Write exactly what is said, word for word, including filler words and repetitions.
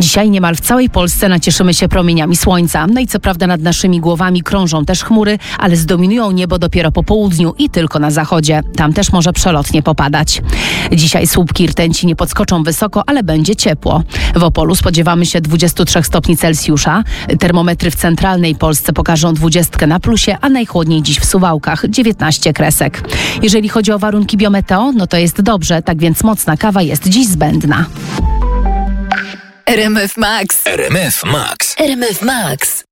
Dzisiaj niemal w całej Polsce nacieszymy się promieniami słońca. No i co prawda nad naszymi głowami krążą też chmury, ale zdominują niebo dopiero po południu i tylko na zachodzie. Tam też może przelotnie popadać. Dzisiaj słupki rtęci nie podskoczą wysoko, ale będzie ciepło. W Opolu spodziewamy się dwudziestu trzech stopni Celsjusza. Termometry w centralnej Polsce pokażą dwudziestkę na plusie, a najchłodniej dziś w Suwałkach dziewiętnaście kresek. Jeżeli chodzi o warunki biometeo, no to jest dobrze, tak więc mocna kawa jest dziś zbędna. R M F Max. R M F Max. R M F Max.